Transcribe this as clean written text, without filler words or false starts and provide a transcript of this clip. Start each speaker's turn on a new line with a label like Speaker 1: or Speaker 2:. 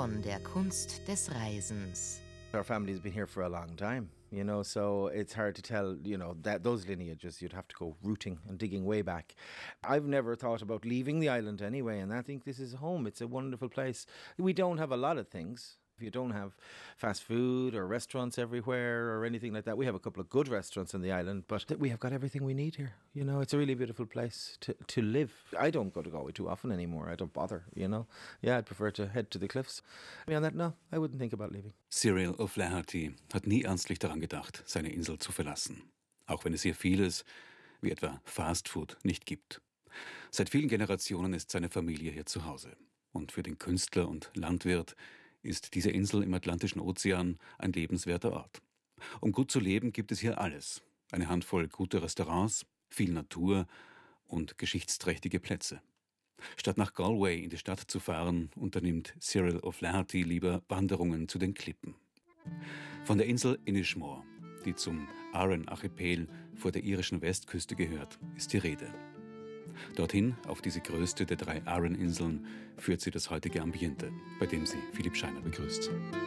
Speaker 1: von der Kunst des Reisens.
Speaker 2: Our family's been here for a long time, so it's hard to tell, that those lineages, you'd have to go rooting and digging way back. I've never thought about leaving the island anyway, and I think this is home. It's a wonderful place. We don't have a lot of things. You don't have fast food or restaurants everywhere or anything like that. We have a couple of good restaurants on the island, but we have got everything we need here. It's a really beautiful place to live. I don't go to Galway too often anymore. I don't bother, Yeah, I'd prefer to head to the cliffs. Beyond that, no, I wouldn't think about leaving.
Speaker 3: Cyril O'Flaherty hat nie ernstlich daran gedacht, seine Insel zu verlassen. Auch wenn es hier vieles, wie etwa Fastfood, nicht gibt. Seit vielen Generationen ist seine Familie hier zu Hause. Und für den Künstler und Landwirt ist diese Insel im Atlantischen Ozean ein lebenswerter Ort. Um gut zu leben, gibt es hier alles. Eine Handvoll gute Restaurants, viel Natur und geschichtsträchtige Plätze. Statt nach Galway in die Stadt zu fahren, unternimmt Cyril O'Flaherty lieber Wanderungen zu den Klippen. Von der Insel Inishmore, die zum Aran-Archipel vor der irischen Westküste gehört, ist die Rede. Dorthin, auf diese größte der 3 Aran-Inseln, führt sie das heutige Ambiente, bei dem sie Philipp Scheiner begrüßt.